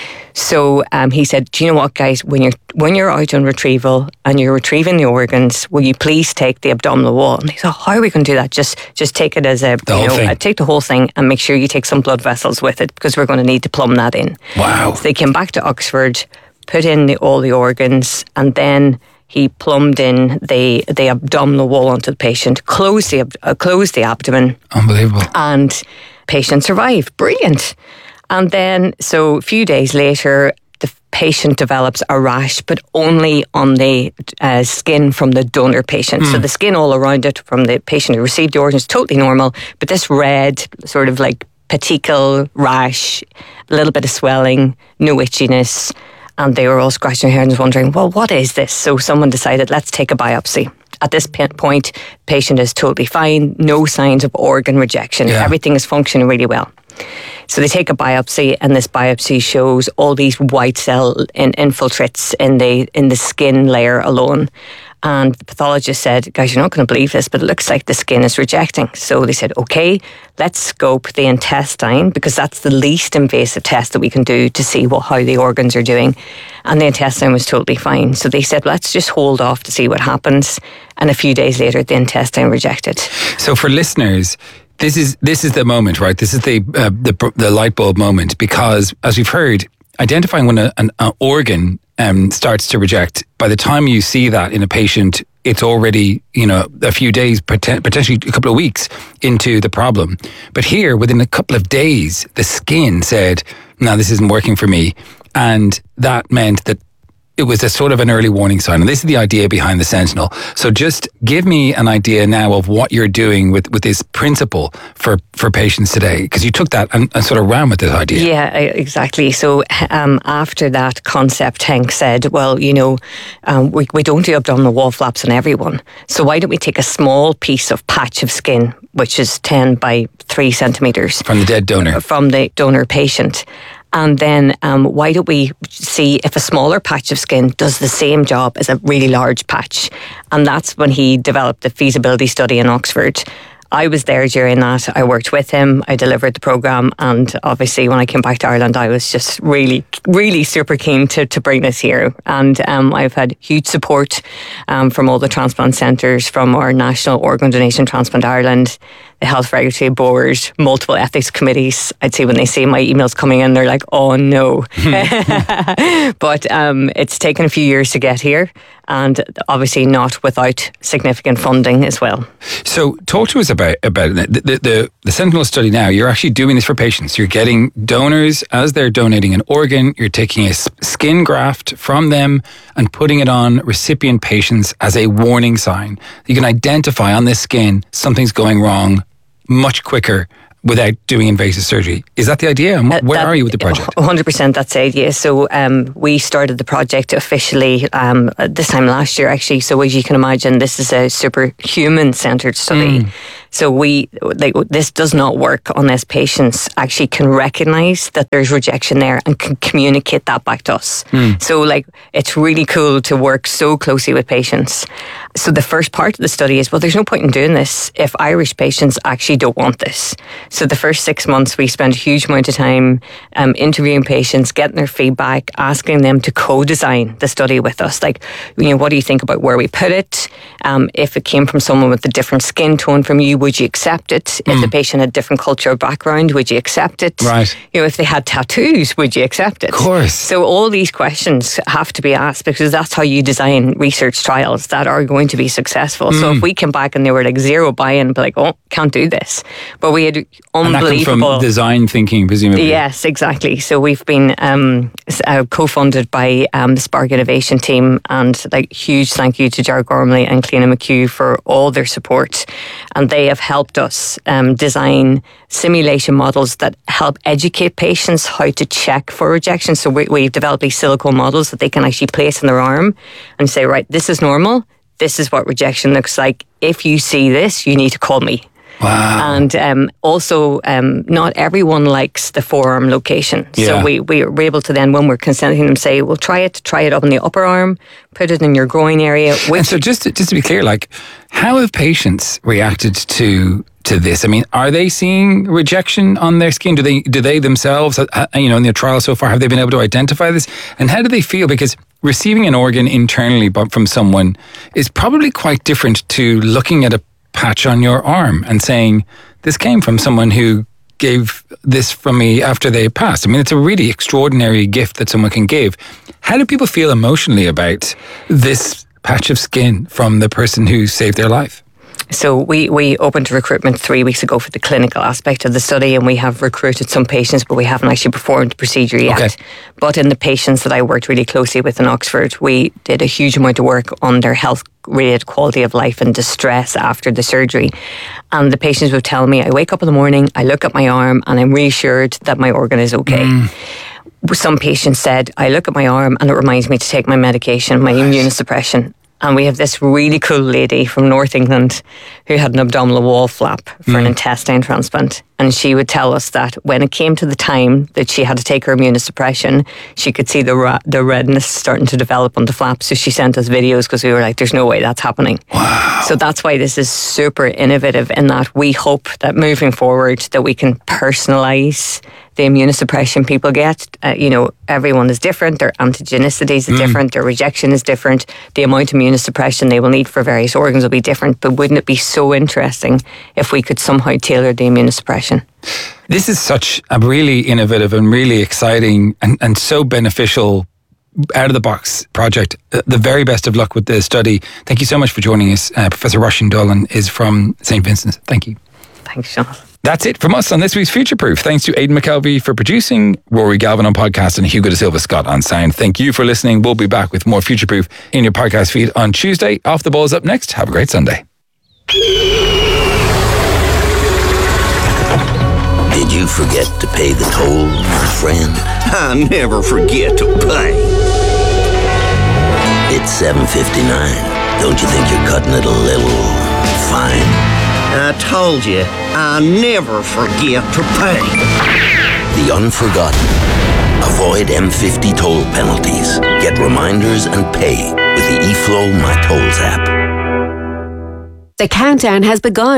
So um, he said, do you know what, guys, when you're when you're out on retrieval and you're retrieving the organs, will you please take the abdominal wall? And he said, how are we going to do that? Just just take it as a, the you whole know, thing. Uh, take the whole thing and make sure you take some blood vessels with it because we're going to need to plumb that in. Wow. So they came back to Oxford, put in the, all the organs, and then he plumbed in the the abdominal wall onto the patient, closed the uh, closed the abdomen. Unbelievable. And patient survived. Brilliant. And then, so a few days later, the patient develops a rash, but only on the uh, skin from the donor patient. Mm. So the skin all around it from the patient who received the organs, totally normal. But this red, sort of like petechial rash, a little bit of swelling, no itchiness. And they were all scratching their heads wondering, well, what is this? So someone decided, let's take a biopsy. At this point, patient is totally fine, no signs of organ rejection. Yeah. Everything is functioning really well. So they take a biopsy, and this biopsy shows all these white cell in, infiltrates in the in the skin layer alone. And the pathologist said, guys, you're not going to believe this, but it looks like the skin is rejecting. So they said, okay, let's scope the intestine because that's the least invasive test that we can do to see what, how the organs are doing. And the intestine was totally fine. So they said, let's just hold off to see what happens. And a few days later, the intestine rejected. So for listeners, this is this is the moment, right? This is the uh, the, the light bulb moment because, as we've heard, identifying when a, an, an organ um, starts to reject, by the time you see that in a patient, it's already, you know, a few days, potentially a couple of weeks into the problem. But here, within a couple of days, the skin said, no, this isn't working for me. And that meant that it was a sort of an early warning sign. And this is the idea behind the Sentinel. So just give me an idea now of what you're doing with, with this principle for, for patients today. Because you took that and, and sort of ran with this idea. Yeah, exactly. So um, after that concept, Henk said, well, you know, um, we, we don't do abdominal wall flaps on everyone. So why don't we take a small piece of patch of skin, which is ten by three centimetres. From the dead donor. From the donor patient. And then um, why don't we see if a smaller patch of skin does the same job as a really large patch? And that's when he developed the feasibility study in Oxford I was there during that. I worked with him. I delivered the programme. And obviously when I came back to Ireland, I was just really, really super keen to, to bring this here. And um, I've had huge support um, from all the transplant centres, from our National Organ Donation Transplant Ireland, the Health Regulatory Board, multiple ethics committees. I'd say when they see my emails coming in, they're like, oh no. But um, it's taken a few years to get here, and obviously not without significant funding as well. So talk to us about, about the, the, the, the Sentinel study now. You're actually doing this for patients. You're getting donors as they're donating an organ. You're taking a skin graft from them and putting it on recipient patients as a warning sign. You can identify on this skin something's going wrong much quicker without doing invasive surgery. Is that the idea? And where uh, that, are you with the project? one hundred percent that's the idea. So um, we started the project officially um, this time last year, actually. So as you can imagine, this is a superhuman-centred study. Mm. So we like this does not work unless patients actually can recognise that there's rejection there and can communicate that back to us. Mm. So like it's really cool to work so closely with patients. So the first part of the study is, well, there's no point in doing this if Irish patients actually don't want this. So the first six months we spent a huge amount of time um, interviewing patients, getting their feedback, asking them to co-design the study with us. Like, you know, what do you think about where we put it? Um, if it came from someone with a different skin tone from you, would you accept it? Mm. If the patient had a different cultural background, would you accept it? Right. You know, if they had tattoos, would you accept it? Of course. So all these questions have to be asked, because that's how you design research trials that are going to be successful. Mm. So if we came back and they were like zero buy-in, but like, oh, can't do this. But we had unbelievable... And that comes from design thinking, presumably. Yes, exactly. So we've been um, uh, co-funded by um, the Spark Innovation team, and like huge thank you to Jared Gormley and Cleena McHugh for all their support. And they have helped us um, design simulation models that help educate patients how to check for rejection. So we, we've developed these silicone models that they can actually place in their arm and say, right, this is normal. This is what rejection looks like. If you see this, you need to call me. Wow. And um, also, um, not everyone likes the forearm location. Yeah. So we, we were able to then, when we're consenting them, say, well, try it, try it up in the upper arm, put it in your groin area. Which and so just to, just to be clear, like, how have patients reacted to to this? I mean, are they seeing rejection on their skin? Do they do they themselves, uh, you know, in their trial so far, have they been able to identify this? And how do they feel? Because receiving an organ internally from someone is probably quite different to looking at a patch on your arm and saying, this came from someone who gave this from me after they passed. I mean, it's a really extraordinary gift that someone can give. How do people feel emotionally about this patch of skin from the person who saved their life? So we, we opened recruitment three weeks ago for the clinical aspect of the study, and we have recruited some patients, but we haven't actually performed the procedure yet. Okay. But in the patients that I worked really closely with in Oxford, we did a huge amount of work on their health related quality of life and distress after the surgery. And the patients would tell me, I wake up in the morning, I look at my arm, and I'm reassured that my organ is okay. Mm. Some patients said, I look at my arm and it reminds me to take my medication, my right. immunosuppression. And we have this really cool lady from North England who had an abdominal wall flap for mm. an intestine transplant. And she would tell us that when it came to the time that she had to take her immunosuppression, she could see the ra- the redness starting to develop on the flap. So she sent us videos because we were like, there's no way that's happening. Wow. So that's why this is super innovative, in that we hope that moving forward that we can personalise the immunosuppression people get. Uh, you know, everyone is different. Their antigenicities are mm. different. Their rejection is different. The amount of immunosuppression they will need for various organs will be different. But wouldn't it be so interesting if we could somehow tailor the immunosuppression? This is such a really innovative and really exciting and, and so beneficial out-of-the-box project. Uh, the very best of luck with the study. Thank you so much for joining us. Uh, Professor Roisin Dolan is from Saint Vincent's. Thank you. Thanks, Sean. That's it from us on this week's Future Proof. Thanks to Aidan McKelvey for producing, Rory Galvin on podcast, and Hugo de Silva Scott on sound. Thank you for listening. We'll be back with more Future Proof in your podcast feed on Tuesday. Off the Ball's up next. Have a great Sunday. Did you forget to pay the toll, my friend? I never forget to pay. It's seven fifty-nine. Don't you think you're cutting it a little fine? I told you, I never forget to pay. The Unforgotten. Avoid M fifty toll penalties. Get reminders and pay with the eFlow My Tolls app. The countdown has begun.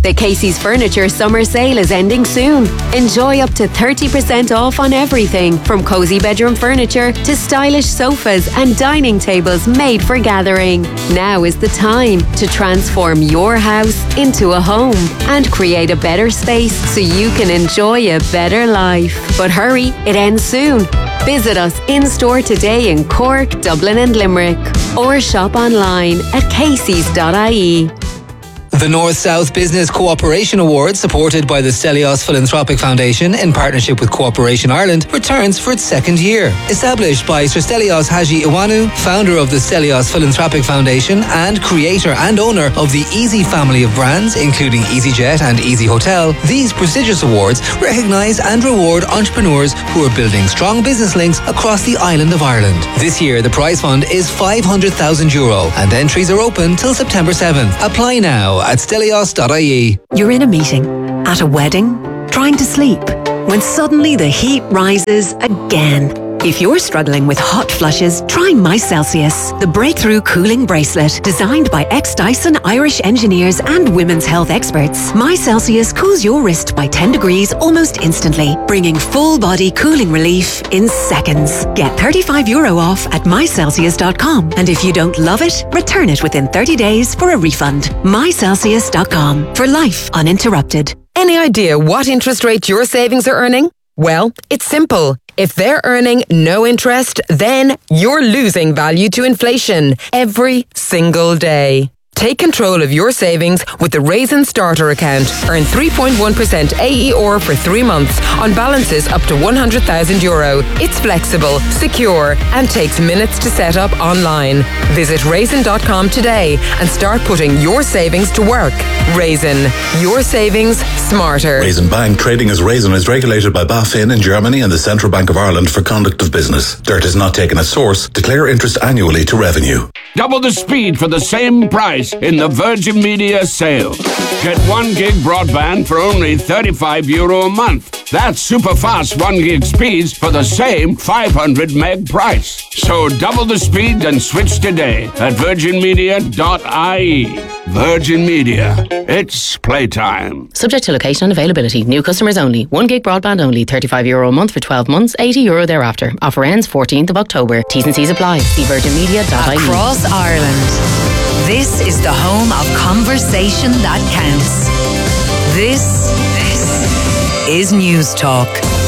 The Casey's Furniture Summer Sale is ending soon. Enjoy up to thirty percent off on everything, from cosy bedroom furniture to stylish sofas and dining tables made for gathering. Now is the time to transform your house into a home and create a better space so you can enjoy a better life. But hurry, it ends soon. Visit us in-store today in Cork, Dublin and Limerick, or shop online at caseys dot I E. The North-South Business Cooperation Award, supported by the Stelios Philanthropic Foundation in partnership with Cooperation Ireland, returns for its second year. Established by Sir Stelios Haji Iwanu, founder of the Stelios Philanthropic Foundation and creator and owner of the Easy family of brands, including EasyJet and Easy Hotel, these prestigious awards recognise and reward entrepreneurs who are building strong business links across the island of Ireland. This year, the prize fund is five hundred thousand euro and entries are open till September seventh. Apply now at stelios dot I E. You're in a meeting, at a wedding, trying to sleep, when suddenly the heat rises again. If you're struggling with hot flushes, try My Celsius, the breakthrough cooling bracelet designed by ex-Dyson Irish engineers and women's health experts. My Celsius cools your wrist by ten degrees almost instantly, bringing full body cooling relief in seconds. Get thirty-five euro off at my celsius dot com, and if you don't love it, return it within thirty days for a refund. my celsius dot com, for life uninterrupted. Any idea what interest rate your savings are earning? Well, it's simple. If they're earning no interest, then you're losing value to inflation every single day. Take control of your savings with the Raisin Starter account. Earn three point one percent A E R for three months on balances up to one hundred thousand euro. It's flexible, secure, and takes minutes to set up online. Visit raisin dot com today and start putting your savings to work. Raisin, your savings smarter. Raisin Bank, trading as Raisin, is regulated by BaFin in Germany and the Central Bank of Ireland for conduct of business. Dirt is not taken at source. Declare interest annually to revenue. Double the speed for the same price in the Virgin Media sale. Get one gig broadband for only thirty-five euro a month. That's super fast one gig speeds for the same five hundred meg price. So double the speed and switch today at virgin media dot I E. Virgin Media. It's playtime. Subject to location and availability. New customers only. one gig broadband only. thirty-five euro a month for twelve months. eighty euro thereafter. Offer ends fourteenth of October. T's and C's apply. See virgin media dot I E. Across Ireland, this is the home of conversation that counts. This, this is News Talk.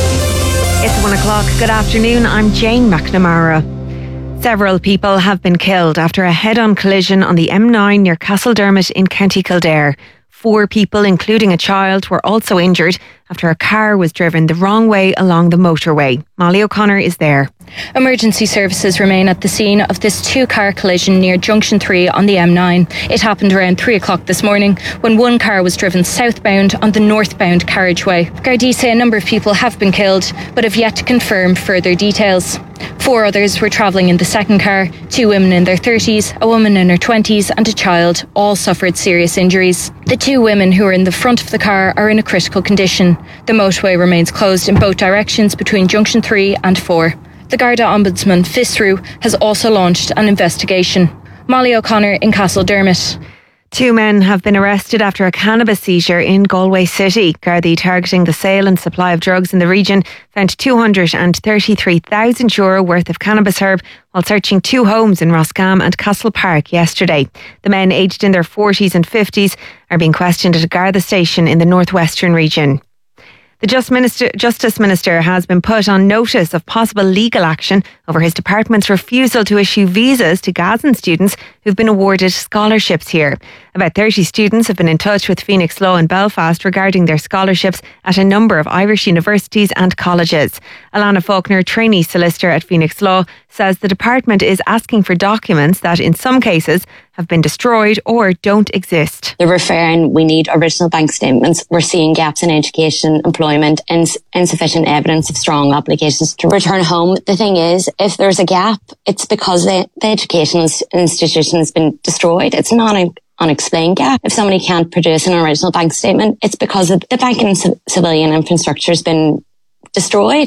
It's one o'clock. Good afternoon. I'm Jane McNamara. Several people have been killed after a head-on collision on the M nine near Castledermot in County Kildare. Four people, including a child, were also injured after a car was driven the wrong way along the motorway. Molly O'Connor is there. Emergency services remain at the scene of this two-car collision near Junction three on the M nine. It happened around three o'clock this morning when one car was driven southbound on the northbound carriageway. Gardaí say a number of people have been killed, but have yet to confirm further details. Four others were travelling in the second car. Two women in their thirties, a woman in her twenties and a child all suffered serious injuries. The two women who were in the front of the car are in a critical condition. The motorway remains closed in both directions between Junction three and four. The Garda Ombudsman, Fisru, has also launched an investigation. Molly O'Connor in Castledermot. Two men have been arrested after a cannabis seizure in Galway City. Gardaí targeting the sale and supply of drugs in the region found two hundred thirty-three thousand euro worth of cannabis herb while searching two homes in Roscommon and Castle Park yesterday. The men, aged in their forties and fifties, are being questioned at a Garda station in the northwestern region. The Just Minister, Justice Minister has been put on notice of possible legal action over his department's refusal to issue visas to Gazan students who've been awarded scholarships here. About thirty students have been in touch with Phoenix Law in Belfast regarding their scholarships at a number of Irish universities and colleges. Alana Faulkner, trainee solicitor at Phoenix Law, says the department is asking for documents that in some cases have been destroyed or don't exist. They're referring, we need original bank statements. We're seeing gaps in education, employment, and insufficient evidence of strong obligations to return home. The thing is, if there's a gap, it's because the, the education institution has been destroyed. It's not an unexplained gap. If somebody can't produce an original bank statement, it's because the banking and civilian infrastructure has been destroyed.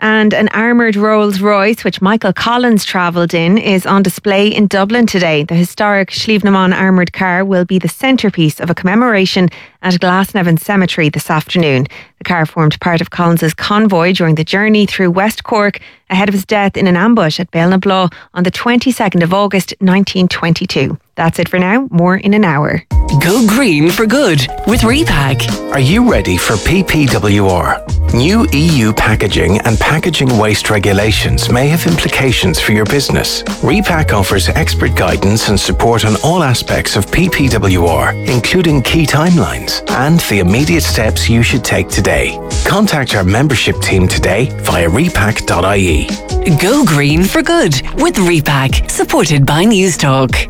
And an armoured Rolls Royce, which Michael Collins travelled in, is on display in Dublin today. The historic Slievenamon armoured car will be the centrepiece of a commemoration at Glasnevin Cemetery this afternoon. The car formed part of Collins's convoy during the journey through West Cork ahead of his death in an ambush at Belnablaw on the twenty-second of August nineteen twenty-two. That's it for now. More in an hour. Go green for good with Repack. Are you ready for P P W R? New E U packaging and packaging waste regulations may have implications for your business. Repack offers expert guidance and support on all aspects of P P W R, including key timelines and the immediate steps you should take today. Contact our membership team today via repack dot I E. Go green for good with Repack, supported by Newstalk.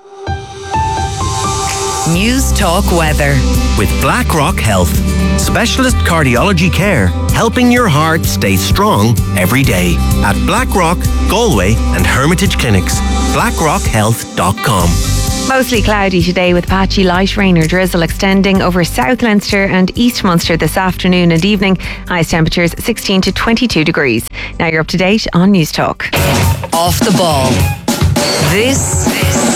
Newstalk weather. With BlackRock Health, specialist cardiology care, helping your heart stay strong every day. At BlackRock, Galway and Hermitage Clinics. blackrock health dot com. Mostly cloudy today with patchy light rain or drizzle extending over South Leinster and East Munster this afternoon and evening. Highest temperatures sixteen to twenty-two degrees. Now you're up to date on Newstalk. Off the ball. This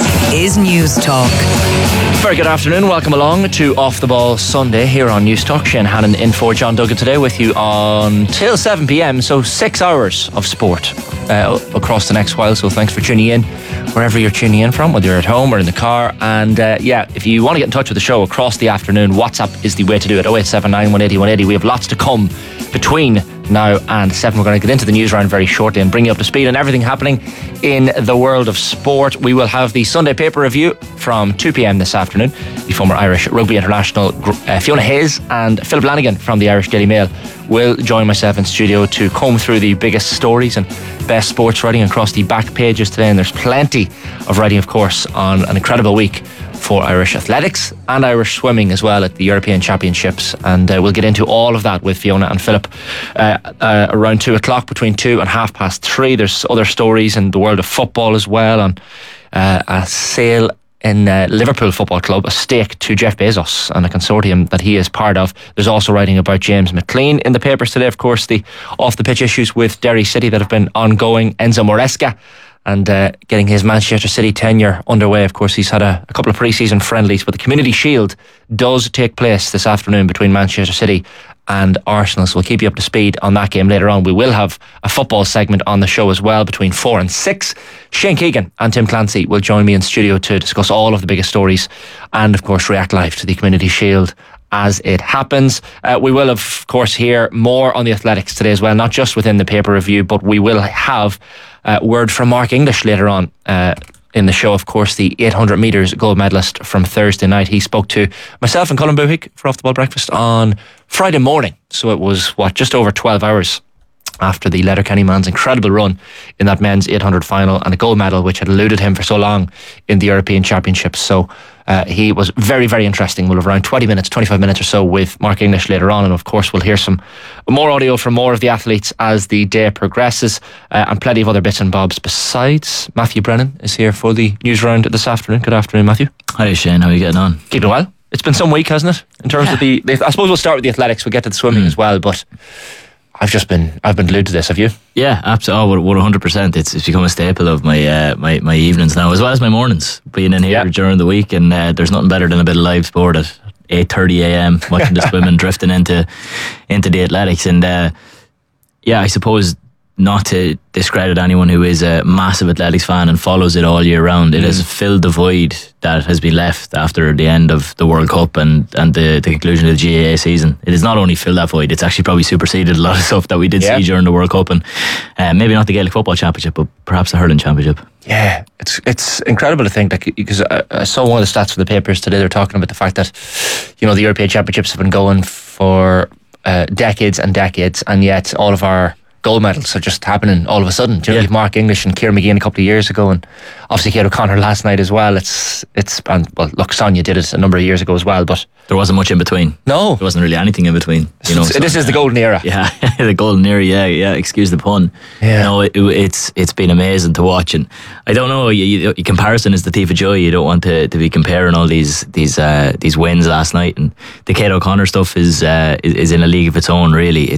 is Newstalk. Very good afternoon. Welcome along to Off the Ball Sunday here on Newstalk. Shane Hannon in for John Duggan today with you until seven p.m. So six hours of sport uh, across the next while. So thanks for tuning in wherever you're tuning in from, whether you're at home or in the car. And uh, yeah, if you want to get in touch with the show across the afternoon, WhatsApp is the way to do it. oh eight seven nine, one eight oh, one eight oh. We have lots to come between now and seven. We're going to get into the news round very shortly and bring you up to speed on everything happening in the world of sport. We will have the Sunday paper review from two p.m. this afternoon. The former Irish Rugby International uh, Fiona Hayes and Philip Lanigan from the Irish Daily Mail will join myself in studio to comb through the biggest stories and best sports writing across the back pages today. And there's plenty of writing, of course, on an incredible week for Irish athletics and Irish swimming as well at the European Championships. And uh, we'll get into all of that with Fiona and Philip uh, uh, around two o'clock, between two and half past three. There's other stories in the world of football as well, on uh, a sale in uh, Liverpool Football Club, a stake to Jeff Bezos and a consortium that he is part of. There's also writing about James McLean in the papers today. Of course, the off-the-pitch issues with Derry City that have been ongoing. Enzo Moresca and uh, getting his Manchester City tenure underway. Of course, he's had a, a couple of pre-season friendlies, but the Community Shield does take place this afternoon between Manchester City and Arsenal, so we'll keep you up to speed on that game later on. We will have a football segment on the show as well between four and six. Shane Keegan and Tim Clancy will join me in studio to discuss all of the biggest stories and, of course, react live to the Community Shield as it happens. Uh, we will, of course, hear more on the athletics today as well, not just within the paper review, but we will have a uh, word from Mark English later on uh, in the show. Of course, the eight hundred metres gold medalist from Thursday night. He spoke to myself and Colin Buhick for Off the Ball Breakfast on Friday morning. So it was, what, just over twelve hours after the Letterkenny man's incredible run in that men's eight hundred final and a gold medal which had eluded him for so long in the European Championships. So uh, he was very, very interesting. We'll have around twenty minutes, twenty-five minutes or so with Mark English later on, and of course we'll hear some more audio from more of the athletes as the day progresses, uh, and plenty of other bits and bobs besides. Matthew Brennan is here for the news round this afternoon. Good afternoon, Matthew. Hi Shane, how are you getting on? Keeping well. It's been some week, hasn't it? In terms yeah. of the, the, I suppose we'll start with the athletics. We'll get to the swimming mm. as well, but I've just been, I've been glued to this. Have you? Yeah, absolutely. Oh, one hundred percent. It's it's become a staple of my uh, my my evenings now, as well as my mornings. Being in here yeah. during the week, and uh, there's nothing better than a bit of live sport at eight thirty a.m. watching the swimming, drifting into into the athletics, and uh, yeah, I suppose, not to discredit anyone who is a massive athletics fan and follows it all year round, it mm. has filled the void that has been left after the end of the World Cup and, and the, the conclusion of the G A A season. It has not only filled that void, it's actually probably superseded a lot of stuff that we did yeah. see during the World Cup, and uh, maybe not the Gaelic Football Championship, but perhaps the Hurling Championship. Yeah, it's it's incredible to think that, because I, I saw one of the stats from the papers today. They're talking about the fact that, you know, the European Championships have been going for uh, decades and decades, and yet all of our gold medals are just happening all of a sudden. Do you know, yeah. Mark English and Ciara Mageean a couple of years ago, and obviously Kate O'Connor last night as well. It's it's and well, look, Sonia did it a number of years ago as well, but there wasn't much in between. No, there wasn't really anything in between. You know, so, this is the golden era. Yeah, the golden era. Yeah, yeah. Excuse the pun. Yeah. No, it, it's it's been amazing to watch, and I don't know. You, you, comparison is the thief of joy. You don't want to, to be comparing all these these uh, these wins last night, and the Kate O'Connor stuff is, uh, is is in a league of its own. Really, it's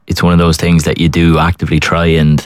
it's one of those things that you do actively try and,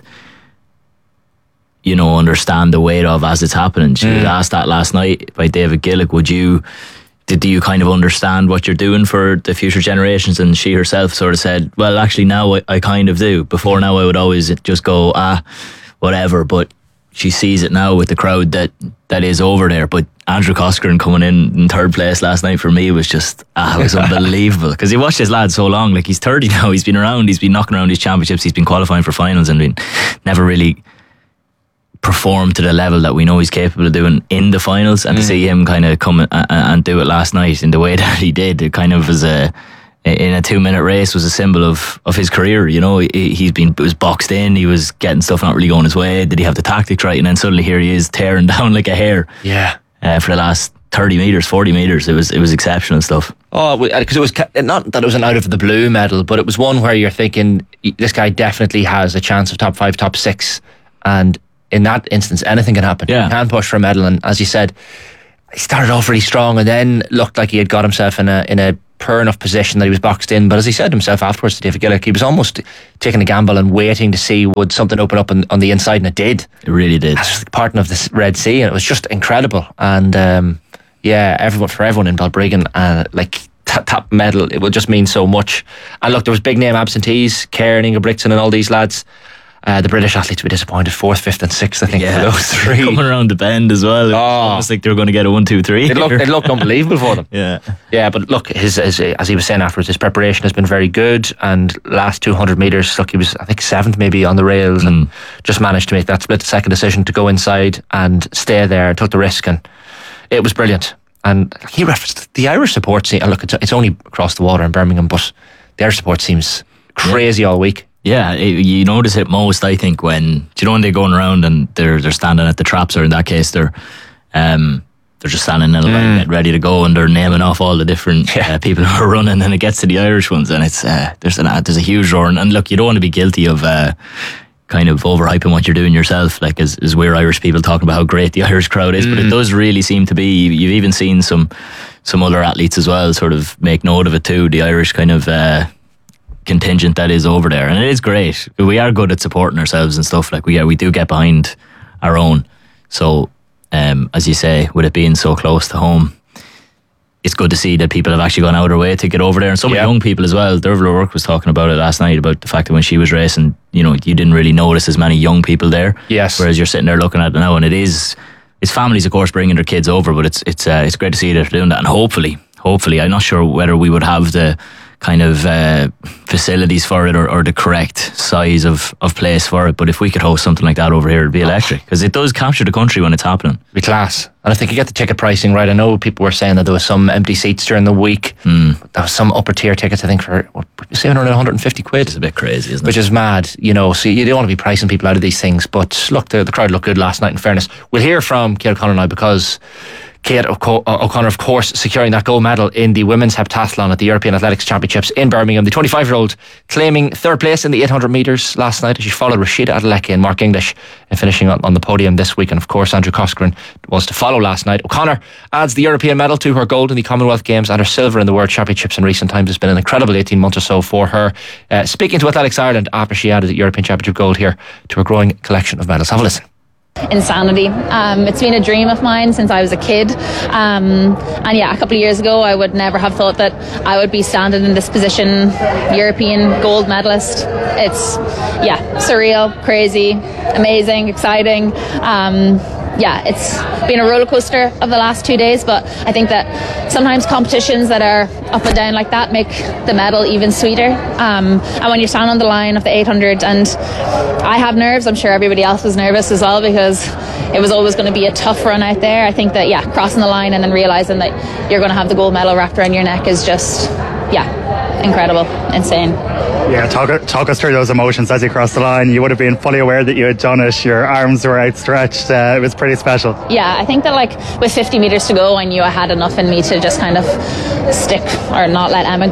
you know, understand the weight of as it's happening. She mm. was asked that last night by David Gillick. Would you, did do you kind of understand what you're doing for the future generations? And she herself sort of said, well, actually now I, I kind of do. Before now I would always just go, ah, whatever. But she sees it now with the crowd that, that is over there. But Andrew Coscoran coming in in third place last night for me was just, ah, it was unbelievable. Because you watched this lad so long. Like, he's thirty now. He's been around. He's been knocking around these championships. He's been qualifying for finals and been never really performed to the level that we know he's capable of doing in the finals. And mm. to see him kind of come and, and do it last night in the way that he did, it kind of was a, in a two minute race, was a symbol of, of his career. You know, he, he's been, was boxed in, he was getting stuff not really going his way. Did he have the tactics right? And then suddenly here he is tearing down like a hare. Yeah. Uh, for the last thirty metres, forty metres. It was it was exceptional stuff. Oh, because it was not that it was an out of the blue medal, but it was one where you're thinking, this guy definitely has a chance of top five, top six. And in that instance, anything can happen. Yeah. He can push for a medal. And as you said, he started off really strong and then looked like he had got himself in a in a poor enough position that he was boxed in. But as he said himself afterwards to David Gillick, he was almost taking a gamble and waiting to see would something open up on, on the inside, and it did. It really did. That's just part of the Red Sea, and it was just incredible. And um, yeah, everyone for everyone in Balbriggan, uh, like that, that medal, it will just mean so much. And look, there was big name absentees, Cairn, Ingebrigtsen and all these lads. Uh, the British athletes were disappointed, fourth, fifth and sixth, I think, yeah. for those three. Coming around the bend as well. It was oh. almost like they were going to get a one, two, three. It looked, it looked unbelievable for them. Yeah. Yeah, but look, his, his as he was saying afterwards, his preparation has been very good, and last two hundred metres, look, he was, I think, seventh maybe on the rails, mm. and just managed to make that split second decision to go inside and stay there, took the risk, and it was brilliant. And he referenced the Irish support scene, and look, it's, it's only across the water in Birmingham, but the Irish support seems crazy yeah. all week. Yeah, it, you notice it most, I think, when, do you know when they're going around and they're they're standing at the traps, or in that case they're um they're just standing in a line, mm. ready to go, and they're naming off all the different yeah. uh, people who are running, and it gets to the Irish ones, and it's uh, there's an there's a huge roar, and, and look, you don't want to be guilty of uh, kind of overhyping what you're doing yourself, like as, as we're Irish people talking about how great the Irish crowd is, mm. but it does really seem to be. You've even seen some some other athletes as well sort of make note of it too, the Irish kind of uh, contingent that is over there, and it is great. We are good at supporting ourselves and stuff, like we are, we do get behind our own. So um, as you say, with it being so close to home, it's good to see that people have actually gone out of their way to get over there, and some yeah. young people as well. Dervla O'Rourke was talking about it last night, about the fact that when she was racing, you know, you didn't really notice as many young people there. Yes. Whereas you're sitting there looking at it now, and it is, it's families of course bringing their kids over, but it's it's uh, it's great to see that they're doing that, and hopefully, hopefully, I'm not sure whether we would have the kind of uh, facilities for it, or, or the correct size of, of place for it, but if we could host something like that over here, it'd be electric, because it does capture the country when it's happening. It'd be class. And I think you get the ticket pricing right. I know people were saying that there was some empty seats during the week. Mm. There was some upper tier tickets, I think, for seven hundred, one hundred fifty quid. It's a bit crazy, isn't it? Which is mad, you know, so you don't want to be pricing people out of these things, but look, the, the crowd looked good last night, in fairness. We'll hear from Kate O'Connor now, because Kate O'Connor, of course, securing that gold medal in the women's heptathlon at the European Athletics Championships in Birmingham. The twenty-five-year-old claiming third place in the eight hundred metres last night, as she followed Rashida Adeleke and Mark English in finishing on, on the podium this week. And of course, Andrew Coscoran was to follow last night. O'Connor adds the European medal to her gold in the Commonwealth Games and her silver in the World Championships in recent times. It's been an incredible eighteen months or so for her. Uh, speaking to Athletics Ireland after she added the European Championship gold here to her growing collection of medals. Have a listen. Insanity. Um, it's been a dream of mine since I was a kid, um, and yeah, a couple of years ago I would never have thought that I would be standing in this position, European gold medalist. It's yeah, surreal, crazy, amazing, exciting. Um, yeah, it's been a roller coaster of the last two days, but I think that sometimes competitions that are up and down like that make the medal even sweeter. Um, and when you stand on the line of the eight hundred, and I have nerves, I'm sure everybody else was nervous as well, because it was always going to be a tough run out there. I think that, yeah, crossing the line and then realising that you're going to have the gold medal wrapped around your neck is just, yeah, incredible, insane. Yeah, talk, talk us through those emotions as you crossed the line. You would have been fully aware that you had done it. Your arms were outstretched. Uh, it was pretty special. Yeah, I think that like with fifty metres to go, I knew I had enough in me to just kind of stick or not let Emma go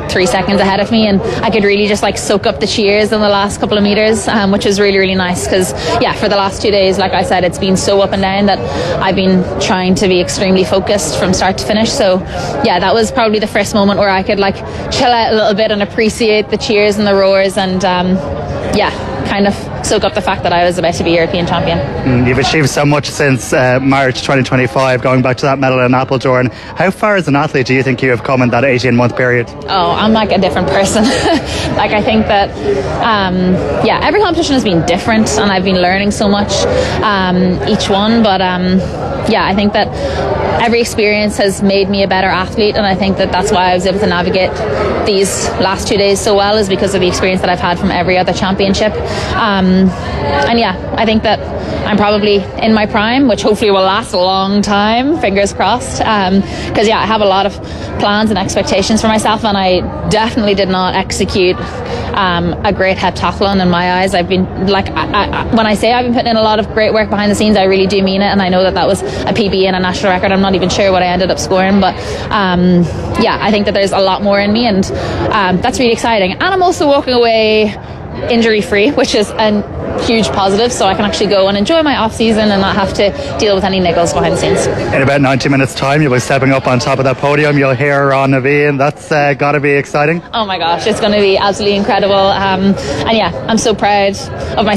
three seconds ahead of me, and I could really just like soak up the cheers in the last couple of meters, um, which was really, really nice because, yeah, for the last two days, like I said, it's been so up and down that I've been trying to be extremely focused from start to finish. So, yeah, that was probably the first moment where I could like chill out a little bit and appreciate the cheers and the roars and, um, yeah, kind of soak up the fact that I was about to be European champion. Mm, you've achieved so much since uh, March twenty twenty-five, going back to that medal in Apeldoorn. How far as an athlete do you think you have come in that eighteen month period? Oh, I'm like a different person. Like I think that, um, yeah, every competition has been different and I've been learning so much um, each one. But um, yeah, I think that every experience has made me a better athlete, and I think that that's why I was able to navigate these last two days so well, is because of the experience that I've had from every other championship. Um, and yeah, I think that I'm probably in my prime, which hopefully will last a long time, fingers crossed, because um, yeah, I have a lot of plans and expectations for myself, and I definitely did not execute um, a great heptathlon in my eyes. I've been like I, I, when I say I've been putting in a lot of great work behind the scenes, I really do mean it, and I know that that was a P B and a national record. I'm not even sure what I ended up scoring, but um, yeah, I think that there's a lot more in me, and um, that's really exciting. And I'm also walking away injury free, which is a huge positive, so I can actually go and enjoy my off season and not have to deal with any niggles behind the scenes. In about ninety minutes time, you'll be stepping up on top of that podium. You'll hear Ron Naveen. That's uh, got to be exciting. Oh my gosh, it's going to be absolutely incredible, um, and yeah, I'm so proud of my